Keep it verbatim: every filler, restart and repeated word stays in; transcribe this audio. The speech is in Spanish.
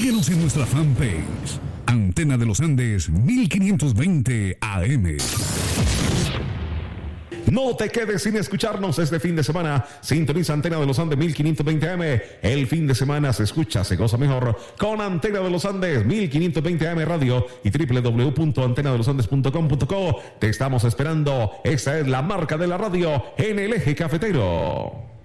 Síguenos en nuestra fanpage, Antena de los Andes mil quinientos veinte A M. No te quedes sin escucharnos este fin de semana. Sintoniza Antena de los Andes mil quinientos veinte A M. El fin de semana se escucha, se goza mejor con Antena de los Andes mil quinientos veinte A M Radio y doble u doble u doble u punto antena de los andes punto com punto co. Te estamos esperando. Esta es la marca de la radio en el eje cafetero.